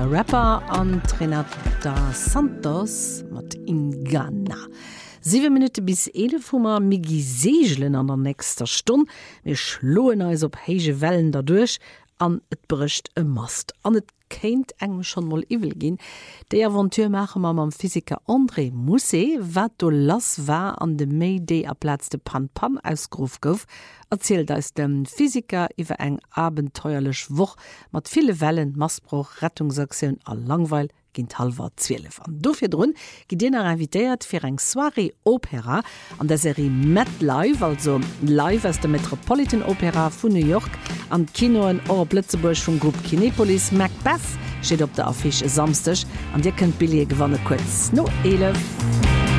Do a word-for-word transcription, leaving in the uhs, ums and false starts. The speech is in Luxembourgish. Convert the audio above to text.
Rapper an Renata Santos mat in Ghana. Sieben Minuten bis elf Hummer migi Segelen an der nächster Stunde. Wir schloen uns op heige Wellen dadurch an et bricht e Mast. An et kennt eng schon mal iwel gin. De Aventurmacher ma am Physiker André Musse, wat do lass war an de Mayday aplatzte Pan-Pan ausgeruf gouf, erzählt aus dem Physiker iwwer eng abenteuerlech Woch mat viele Wellen, Mastbruch, Rettungsaktion a Langweil ginint halber zwölf. An dofir drun gi den er invitéiert fir eng Soirée Opera an der Serie Met Live, also live aus der Metropolitan Opera vun New York an Kinoen Oer Blitzeburg vum Gruppe Kinepolis. Macbeth steht op der Affiche samstech an Dir könnt Billie gewanne kurz no elef.